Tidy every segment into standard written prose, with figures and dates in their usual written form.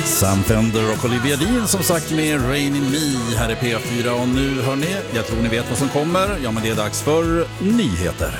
Sam Fender och Olivia Dean som sagt med Rain in Me här i P4. Och nu hör ni, jag tror ni vet vad som kommer. Ja, men det är dags för nyheter.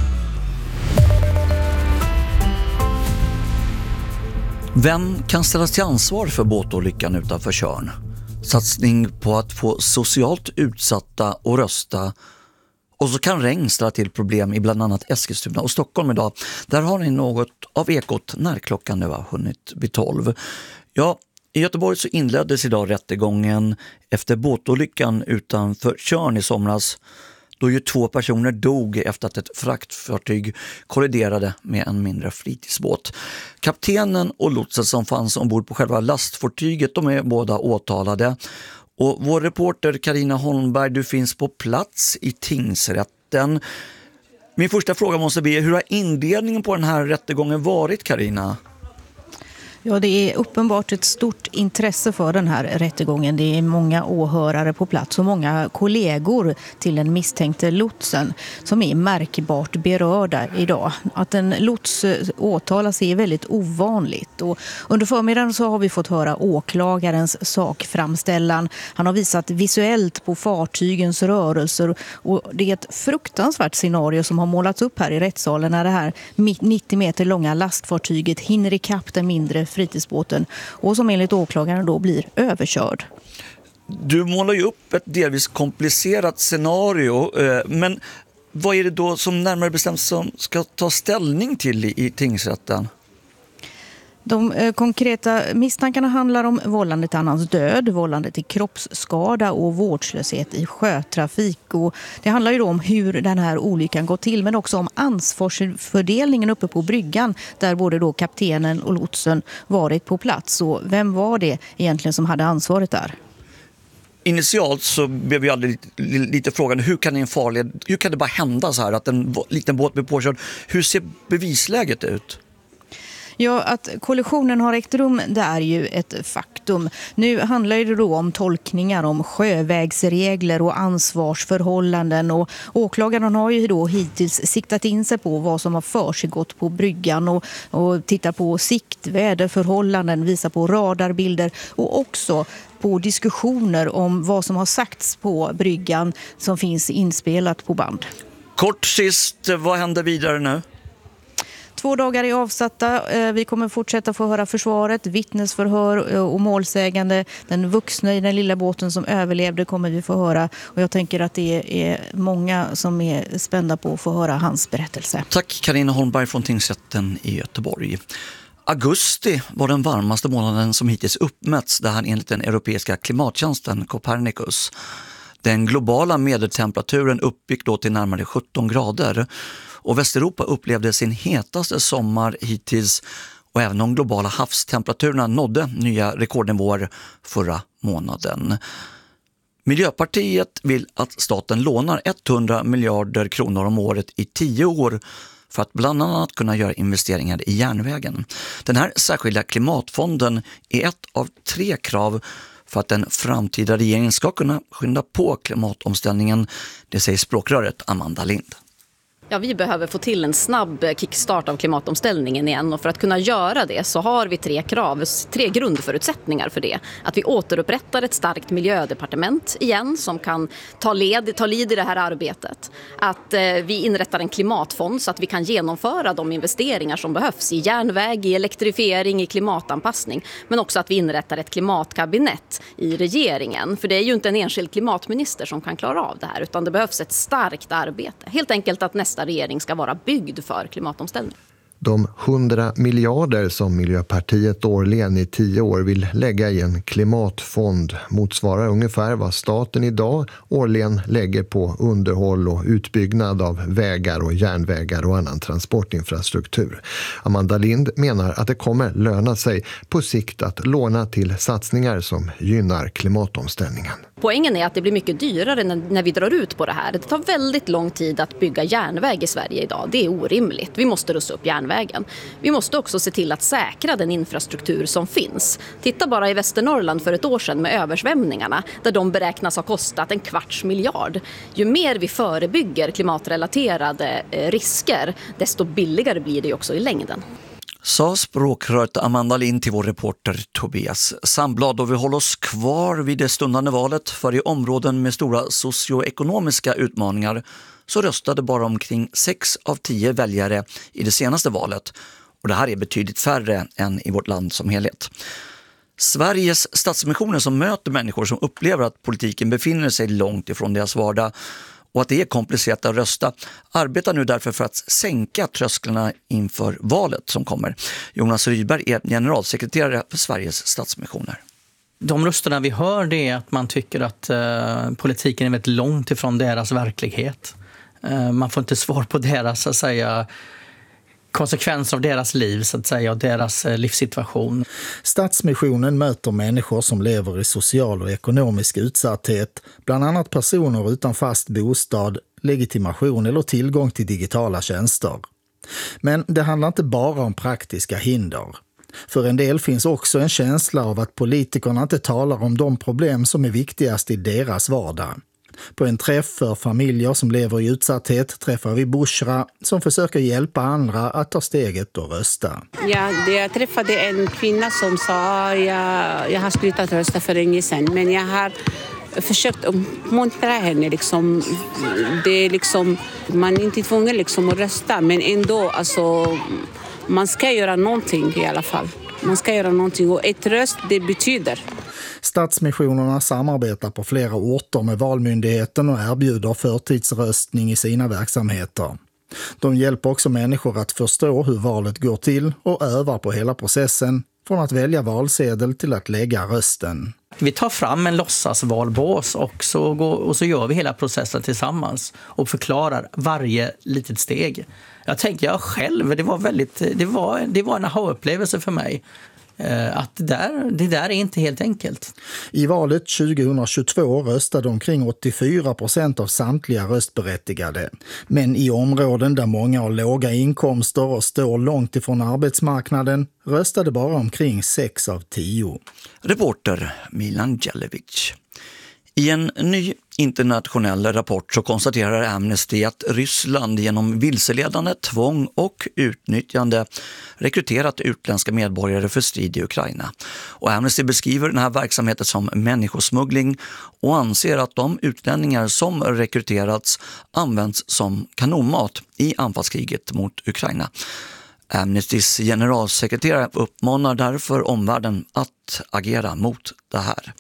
Vem kan ställas till ansvar för båtolyckan utanför Tjörn? Satsning på att få socialt utsatta och rösta. Och så kan regn ställa till problem i bland annat Eskilstuna och Stockholm idag. Där har ni något av ekot när klockan nu har hunnit vid 12. Ja, i Göteborg så inleddes idag rättegången efter båtolyckan utanför Tjörn i somras, då ju 2 personer dog efter att ett fraktfartyg kolliderade med en mindre fritidsbåt. Kaptenen och lotsen som fanns ombord på själva lastfartyget, de är båda åtalade. Och vår reporter Carina Holmberg, du finns på plats i tingsrätten. Min första fråga måste bli, hur har inledningen på den här rättegången varit, Carina? Ja, det är uppenbart ett stort intresse för den här rättegången. Det är många åhörare på plats och många kollegor till den misstänkte lotsen som är märkbart berörda idag. Att en lots åtalas är väldigt ovanligt. Och under förmiddagen så har vi fått höra åklagarens sakframställan. Han har visat visuellt på fartygens rörelser och det är ett fruktansvärt scenario som har målats upp här i rättssalen när det här 90 meter långa lastfartyget hinner ikapp den mindre fritidsbåten och som enligt åklagaren då blir överkörd. Du målar ju upp ett delvis komplicerat scenario, men vad är det då som närmare bestämt som ska ta ställning till i tingsrätten? De konkreta misstankarna handlar om vållande till annans död, vållande till kroppsskada och vårdslöshet i sjötrafik. Och det handlar ju då om hur den här olyckan går till, men också om ansvarsfördelningen uppe på bryggan där både då kaptenen och lotsen varit på plats. Och vem var det egentligen som hade ansvaret där? Initialt så blev jag aldrig lite frågan, hur kan det bara hända så här att en liten båt blir påkörd? Hur ser bevisläget ut? Ja, att kollisionen har ägt rum, det är ju ett faktum. Nu handlar det då om tolkningar om sjövägsregler och ansvarsförhållanden, och åklagaren har ju då hittills siktat in sig på vad som har försiggått på bryggan och tittar på siktväderförhållanden, visar på radarbilder och också på diskussioner om vad som har sagts på bryggan som finns inspelat på band. Kort sist, vad händer vidare nu? 2 dagar är avsatta. Vi kommer fortsätta få höra försvaret, vittnesförhör och målsägande. Den vuxna i den lilla båten som överlevde kommer vi få höra. Och jag tänker att det är många som är spända på att få höra hans berättelse. Tack Carina Holmberg från tingsrätten i Göteborg. Augusti var den varmaste månaden som hittills uppmätts, det här enligt den europeiska klimattjänsten Copernicus. Den globala medeltemperaturen uppgick då till närmare 17 grader. Och Västeuropa upplevde sin hetaste sommar hittills, och även de globala havstemperaturerna nådde nya rekordnivåer förra månaden. Miljöpartiet vill att staten lånar 100 miljarder kronor om året i 10 år för att bland annat kunna göra investeringar i järnvägen. Den här särskilda klimatfonden är ett av 3 krav för att den framtida regeringen ska kunna skynda på klimatomställningen, det säger språkröret Amanda Lind. Ja, vi behöver få till en snabb kickstart av klimatomställningen igen, och för att kunna göra det så har vi 3 krav, 3 grundförutsättningar för det. Att vi återupprättar ett starkt miljödepartement igen som kan ta lid i det här arbetet. Att vi inrättar en klimatfond så att vi kan genomföra de investeringar som behövs i järnväg, i elektrifiering, i klimatanpassning. Men också att vi inrättar ett klimatkabinett i regeringen. För det är ju inte en enskild klimatminister som kan klara av det här, utan det behövs ett starkt arbete. Helt enkelt att nästa regering ska vara byggd för klimatomställning. De 100 miljarder som Miljöpartiet årligen i 10 år vill lägga i en klimatfond motsvarar ungefär vad staten idag årligen lägger på underhåll och utbyggnad av vägar och järnvägar och annan transportinfrastruktur. Amanda Lind menar att det kommer löna sig på sikt att låna till satsningar som gynnar klimatomställningen. Poängen är att det blir mycket dyrare när vi drar ut på det här. Det tar väldigt lång tid att bygga järnväg i Sverige idag. Det är orimligt. Vi måste rusta upp järnvägen. Vi måste också se till att säkra den infrastruktur som finns. Titta bara i Västernorrland för ett år sedan med översvämningarna, där de beräknas ha kostat 250 miljarder. Ju mer vi förebygger klimatrelaterade risker, desto billigare blir det också i längden. Sa språkröret Amanda Lind till vår reporter Tobias Sandblad, och vi håller oss kvar vid det stundande valet. För i områden med stora socioekonomiska utmaningar så röstade bara omkring 6 av 10 väljare i det senaste valet. Och det här är betydligt färre än i vårt land som helhet. Sveriges Stadsmissioner, som möter människor som upplever att politiken befinner sig långt ifrån deras vardag och att det är komplicerat att rösta, arbetar nu därför för att sänka trösklarna inför valet som kommer. Jonas Rydberg är generalsekreterare för Sveriges Stadsmissioner. De rösterna vi hör, det är att man tycker att politiken är väldigt långt ifrån deras verklighet. Man får inte svar på deras, så att säga, konsekvenser av deras liv, så att säga, och deras livssituation. Stadsmissionen möter människor som lever i social och ekonomisk utsatthet, bland annat personer utan fast bostad, legitimation eller tillgång till digitala tjänster. Men det handlar inte bara om praktiska hinder. För en del finns också en känsla av att politikerna inte talar om de problem som är viktigast i deras vardag. På en träff för familjer som lever i utsatthet träffar vi Bushra som försöker hjälpa andra att ta steget och rösta. Ja, jag träffade en kvinna som sa jag har slutat rösta för länge sedan, men jag har försökt uppmuntra henne. Liksom, det är liksom, man är inte tvungen liksom att rösta, men ändå alltså, man ska göra någonting i alla fall. Man ska göra någonting, och ett röst, det betyder. Stadsmissionerna samarbetar på flera orter med Valmyndigheten och erbjuder förtidsröstning i sina verksamheter. De hjälper också människor att förstå hur valet går till och övar på hela processen, från att välja valsedel till att lägga rösten. Vi tar fram en låtsasvalbås och så gör vi hela processen tillsammans och förklarar varje litet steg. Jag tänkte jag själv, det var en aha-upplevelse för mig. Att det där är inte helt enkelt. I valet 2022 röstade omkring 84% av samtliga röstberättigade. Men i områden där många har låga inkomster och står långt ifrån arbetsmarknaden röstade bara omkring 6 av 10. Reporter Milan Djelevic. I en ny internationell rapport så konstaterar Amnesty att Ryssland genom vilseledande, tvång och utnyttjande rekryterat utländska medborgare för strid i Ukraina. Och Amnesty beskriver den här verksamheten som människosmuggling och anser att de utlänningar som rekryterats används som kanonmat i anfallskriget mot Ukraina. Amnestys generalsekreterare uppmanar därför omvärlden att agera mot det här.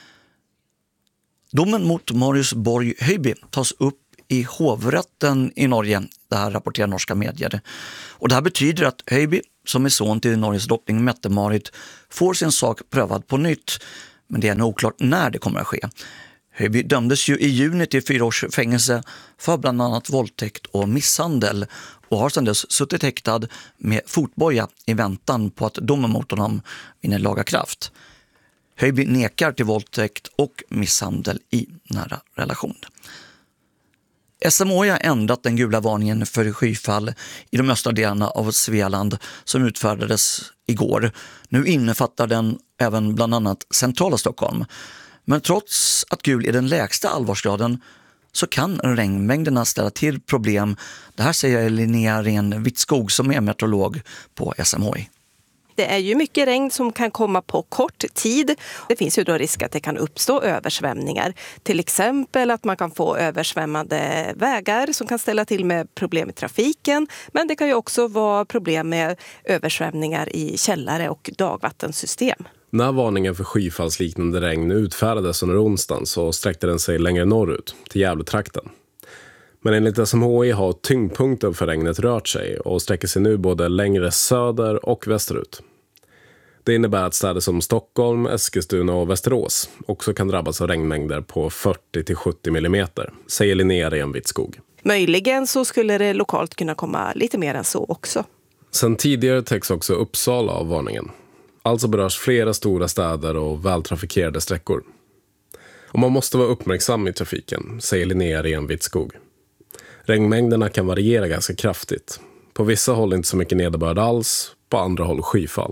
Domen mot Marius Borg Høiby tas upp i hovrätten i Norge, det här rapporterar norska medier. Och det här betyder att Høiby, som är son till Norges drottning Mette-Marit, får sin sak prövad på nytt. Men det är ännu oklart när det kommer att ske. Høiby dömdes ju i juni till 4 års fängelse för bland annat våldtäkt och misshandel och har sedan dess suttit häktad med fotboja i väntan på att domen mot honom vinner laga kraft. Høiby nekar till våldtäkt och misshandel i nära relation. SMHI har ändrat den gula varningen för skyfall i de östra delarna av Svealand som utfärdades igår. Nu innefattar den även bland annat centrala Stockholm. Men trots att gul är den lägsta allvarsgraden så kan regnmängderna ställa till problem. Det här säger Linnea Ren-Wittskog som är meteorolog på SMHI. Det är ju mycket regn som kan komma på kort tid. Det finns ju då risk att det kan uppstå översvämningar. Till exempel att man kan få översvämmade vägar som kan ställa till med problem i trafiken. Men det kan ju också vara problem med översvämningar i källare och dagvattensystem. När varningen för skyfallsliknande regn utfärdades under onsdagen så sträckte den sig längre norrut, till Gävletrakten. Men enligt SMHI har tyngdpunkten för regnet rört sig och sträcker sig nu både längre söder och västerut. Det innebär att städer som Stockholm, Eskilstuna och Västerås också kan drabbas av regnmängder på 40-70 millimeter, säger Linnea Ren-Wittskog. Möjligen så skulle det lokalt kunna komma lite mer än så också. Sen tidigare täcks också Uppsala av varningen. Alltså berörs flera stora städer och vältrafikerade sträckor. Och man måste vara uppmärksam i trafiken, säger Linnea Ren-Wittskog. Regnmängderna kan variera ganska kraftigt. På vissa håll inte så mycket nederbörd alls, på andra håll skyfall.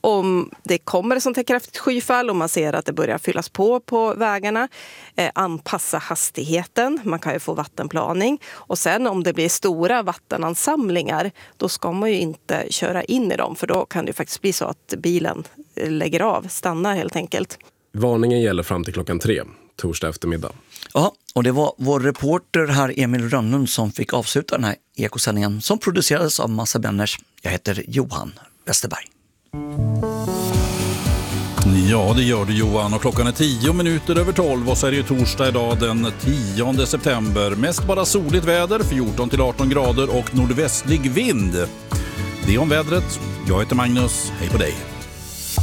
Om det kommer ett sånt här kraftigt skyfall och man ser att det börjar fyllas på vägarna, anpassa hastigheten. Man kan ju få vattenplaning. Och sen om det blir stora vattenansamlingar, då ska man ju inte köra in i dem. För då kan det faktiskt bli så att bilen lägger av, stannar helt enkelt. Varningen gäller fram till 3 torsdag eftermiddag. Ja, och det var vår reporter här Emil Rönnlund som fick avsluta den här ekosändningen som producerades av Massa Benners. Jag heter Johan Westerberg. Ja, det gör du Johan, och klockan är 12:10 och så är det ju torsdag idag den 10 september. Mest bara soligt väder, 14-18 grader och nordvästlig vind. Det är om vädret. Jag heter Magnus, hej på dig.